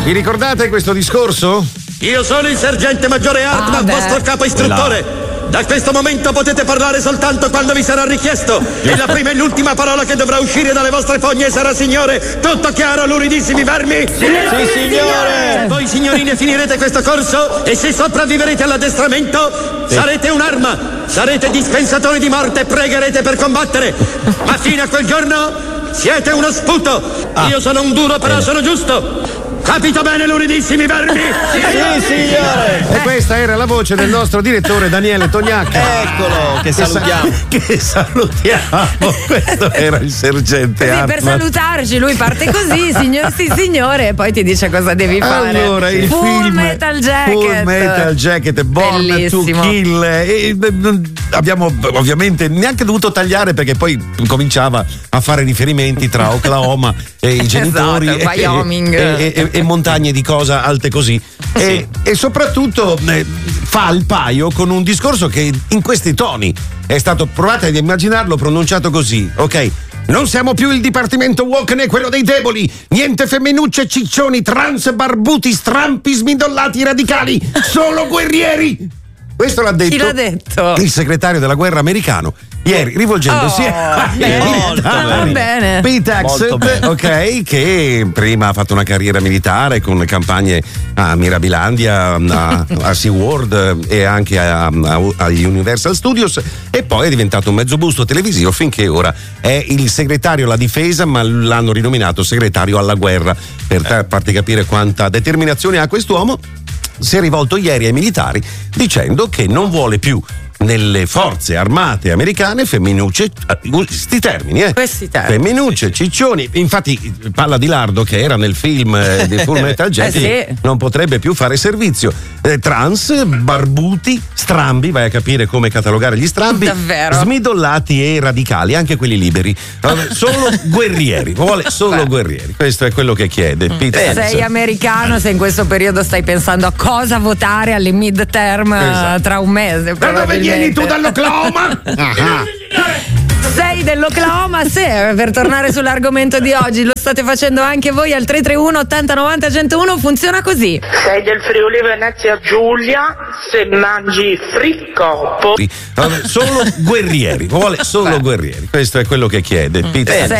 Vi ricordate questo discorso? Io sono il sergente maggiore Hartman, vostro capo istruttore. Da questo momento potete parlare soltanto quando vi sarà richiesto. E la prima e l'ultima parola che dovrà uscire dalle vostre fogne sarà signore. Tutto chiaro, luridissimi vermi? Sì, signore! Voi signorine finirete questo corso e se sopravviverete all'addestramento sarete un'arma. Sarete dispensatori di morte e pregherete per combattere. Ma fino a quel giorno siete uno sputo. Io sono un duro però sono giusto. Capito bene, luridissimi vermi? Sì, signore! E questa era la voce del nostro direttore Daniele Tognacca. Eccolo, che salutiamo. Che salutiamo. Questo era il sergente Sì, per Hartman. salutarci lui parte così, signore, e poi ti dice cosa devi fare. Allora, il Full film Metal Jacket. Full Metal Jacket, Born Bellissimo. to Kill. E abbiamo ovviamente neanche dovuto tagliare perché poi cominciava a fare riferimenti tra Oklahoma e i genitori Wyoming. e montagne di cosa alte così. E soprattutto fa il paio con un discorso che in questi toni è stato, provate ad immaginarlo pronunciato così, ok? Non siamo più il dipartimento woke né quello dei deboli. Niente femminucce, ciccioni, trans, barbuti, strampi, smidollati, radicali. Solo guerrieri. Questo l'ha detto, Chi l'ha detto? Il segretario della guerra americano ieri, rivolgendosi a bene. Pete Hegseth, ok, che prima ha fatto una carriera militare con campagne a Mirabilandia, a SeaWorld e anche a Universal Studios, e poi è diventato un mezzo busto televisivo finché ora è il segretario alla difesa, ma l'hanno rinominato segretario alla guerra per farti capire quanta determinazione ha quest'uomo. Si è rivolto ieri ai militari dicendo che non vuole più nelle forze armate americane femminucce, questi termini, Questi termini. femminucce, ciccioni. Infatti Palla di Lardo, che era nel film di Full Metal Jacket, sì. non potrebbe più fare servizio. Trans, barbuti, strambi, vai a capire come catalogare gli strambi, Davvero? smidollati e radicali, anche quelli liberi. Solo guerrieri, vuole solo guerrieri. Questo è quello che chiede Pete Hegseth. Sei americano se in questo periodo stai pensando a cosa votare alle midterm tra un mese. Da dove vieni tu, dall'Oklahoma? Sei dell'Oklahoma, se per tornare sull'argomento di oggi lo state facendo anche voi al 331 80 90 101, funziona così. Sei del Friuli Venezia Giulia, se mangi fricco. Solo guerrieri, vuole solo guerrieri. Questo è quello che chiede Pete Hegseth.